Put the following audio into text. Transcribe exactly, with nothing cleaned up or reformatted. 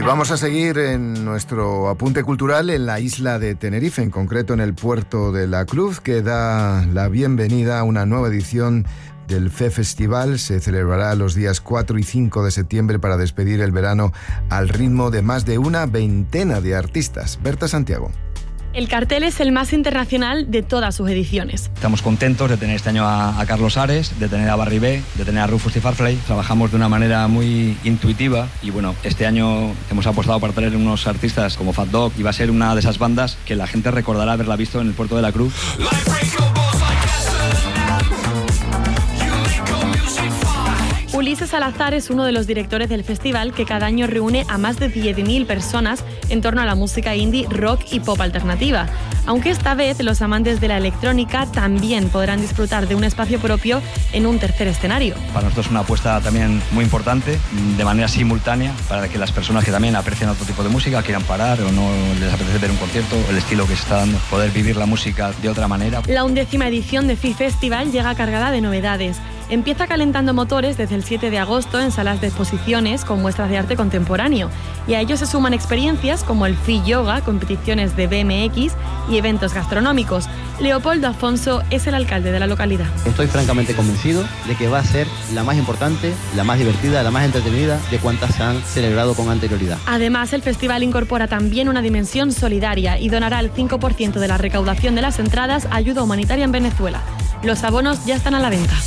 vamos a seguir en nuestro apunte cultural en la isla de Tenerife, en concreto en el puerto de La Cruz, que da la bienvenida a una nueva edición del F E Festival. Se celebrará los días cuatro y cinco de septiembre para despedir el verano al ritmo de más de una veintena de artistas. Berta Santiago. El cartel es el más internacional de todas sus ediciones. Estamos contentos de tener este año a, a Carlos Ares, de tener a Barry B, de tener a Rufus y Farfley. Trabajamos de una manera muy intuitiva y bueno, este año hemos apostado para traer unos artistas como Fat Dog y va a ser una de esas bandas que la gente recordará haberla visto en el puerto de La Cruz. Ulises Salazar es uno de los directores del festival, que cada año reúne a más de diez mil personas en torno a la música indie, rock y pop alternativa. Aunque esta vez los amantes de la electrónica también podrán disfrutar de un espacio propio en un tercer escenario. Para nosotros es una apuesta también muy importante, de manera simultánea, para que las personas que también aprecian otro tipo de música, quieran parar o no les apetece ver un concierto, el estilo que se está dando, poder vivir la música de otra manera. La undécima edición de F I Festival llega cargada de novedades. Empieza calentando motores desde el siete de agosto en salas de exposiciones con muestras de arte contemporáneo, y a ello se suman experiencias como el F I Yoga, competiciones de B M X y eventos gastronómicos. Leopoldo Afonso es el alcalde de la localidad. Estoy francamente convencido de que va a ser la más importante, la más divertida, la más entretenida de cuantas se han celebrado con anterioridad. Además, el festival incorpora también una dimensión solidaria y donará el cinco por ciento de la recaudación de las entradas a ayuda humanitaria en Venezuela. Los abonos ya están a la venta.